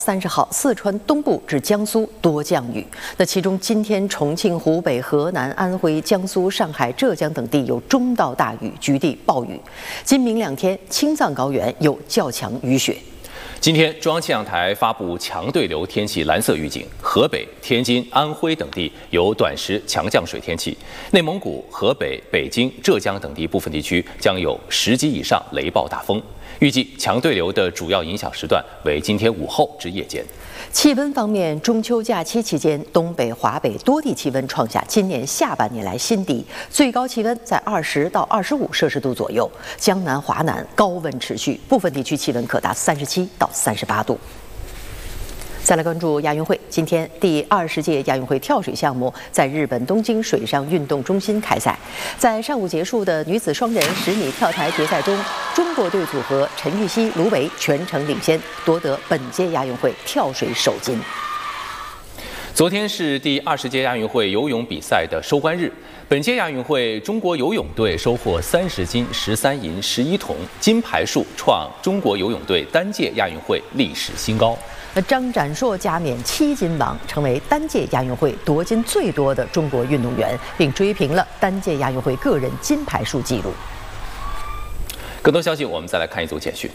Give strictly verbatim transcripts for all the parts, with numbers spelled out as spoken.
三十号，四川东部至江苏多降雨。那其中，今天重庆、湖北、河南、安徽、江苏、上海、浙江等地有中到大雨，局地暴雨。今明两天，青藏高原有较强雨雪。 今天，中央气象台发布强对流天气蓝色预警，河北、天津、安徽等地有短时强降水天气；内蒙古、河北、北京、浙江等地部分地区将有十级以上雷暴大风。预计强对流的主要影响时段为今天午后至夜间。 气温方面，中秋假期期间，东北、华北多地气温创下今年下半年来新低，最高气温在二十到二十五摄氏度左右。江南、华南高温持续，部分地区气温可达三十七到三十八度。再来关注亚运会，今天第二十届亚运会跳水项目在日本东京水上运动中心开赛。在上午结束的女子双人十米跳台决赛中，中国队组合陈芋汐、卢维全程领先，夺得本届亚运会跳水首金。 昨天是第二十届亚运会游泳比赛的收官日。本届亚运会，中国游泳队收获三十金、十三银、十一铜，金牌数创中国游泳队单届亚运会历史新高。 张展硕加冕七金王，成为单届亚运会夺金最多的中国运动员，并追平了单届亚运会个人金牌数纪录。 更多消息，我们再来看一组简讯。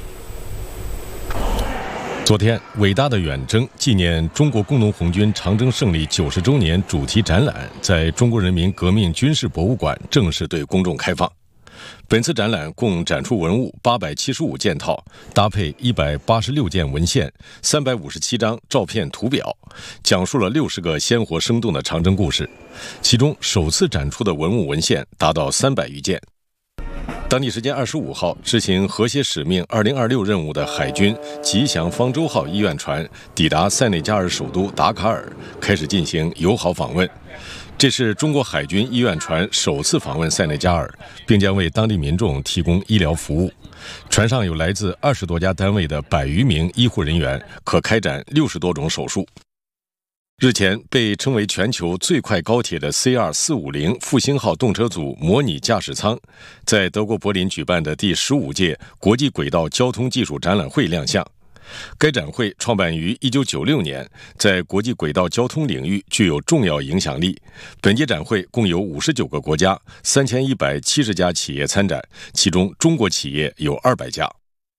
昨天，伟大的远征纪念中国工农红军长征胜利九十周年主题展览在中国人民革命军事博物馆正式对公众开放。本次展览共展出文物八百七十五件套，搭配一百八十六件文献、三百五十七张照片图表，讲述了六十个鲜活生动的长征故事。其中，首次展出的文物文献达到三百余件。当地时间二十五号，执行和谐使命二零二六任务的海军吉祥方舟号医院船抵达塞内加尔首都达卡尔，开始进行友好访问。这是中国海军医院船首次访问塞内加尔，并将为当地民众提供医疗服务。船上有来自二十多家单位的百余名医护人员，可开展六十多种手术。日前，被称为全球最快高铁的 C 二四五零 复兴号动车组模拟驾驶舱，在德国柏林举办的第十五届国际轨道交通技术展览会亮相。该展会创办于一九九六年，在国际轨道交通领域具有重要影响力。本届展会共有五十九个国家、三千一百七十家企业参展，其中中国企业有二百家。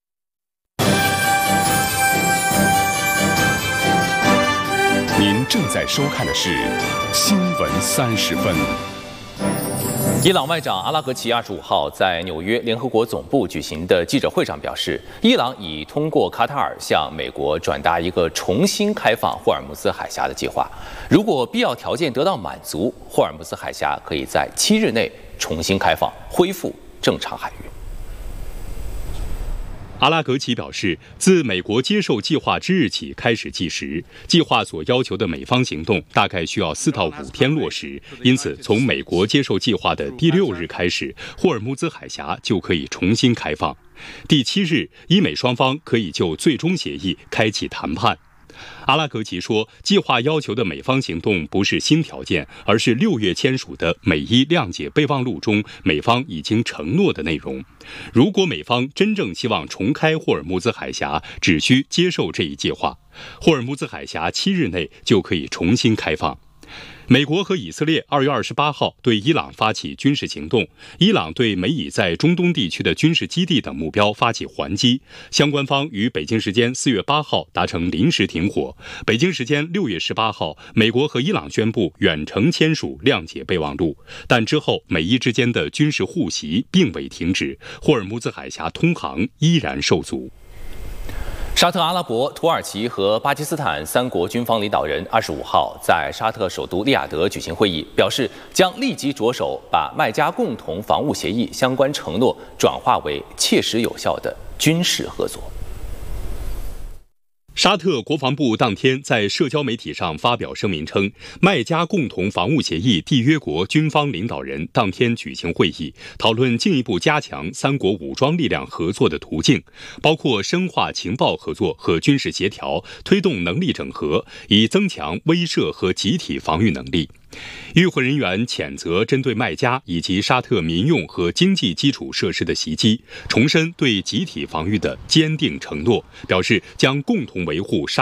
您正在收看的是《新闻三十分》。 伊朗外长阿拉格齐二十五号在纽约联合国总部举行的记者会上表示，伊朗已通过卡塔尔向美国转达一个重新开放霍尔木兹海峡的计划。如果必要条件得到满足，霍尔木兹海峡可以在七日内重新开放，恢复正常海域。 阿拉格齐表示，自美国接受计划之日起开始计时，计划所要求的美方行动大概需要四到五天落实，因此从美国接受计划的第六日开始，霍尔木兹海峡就可以重新开放。第七日，伊美双方可以就最终协议开启谈判。阿拉格齐说，计划要求的美方行动不是新条件，而是六月签署的美伊谅解备忘录中美方已经承诺的内容。如果美方真正希望重开霍尔木兹海峡，只需接受这一计划，霍尔木兹海峡七日内就可以重新开放。美国和以色列二月二十八号对伊朗发起军事行动，伊朗对美以在中东地区的军事基地等目标发起还击。相关方于北京时间四月八号达成临时停火，北京时间六月十八号，美国和伊朗宣布远程签署谅解备忘录，但之后美伊之间的军事互袭并未停止，霍尔木兹海峡通航依然受阻。 沙特阿拉伯、土耳其和巴基斯坦三国军方领导人二十五号在沙特首都利雅得举行会议，表示将立即着手把麦加共同防务协议相关承诺转化为切实有效的军事合作。 沙特国防部当天在社交媒体上发表声明称，麦加共同防务协议缔约国军方领导人当天举行会议，讨论进一步加强三国武装力量合作的途径，包括深化情报合作和军事协调，推动能力整合，以增强威慑和集体防御能力。 与会人员谴责针对麦加以及沙特民用和经济基础设施的袭击，重申对集体防御的坚定承诺，表示将共同维护沙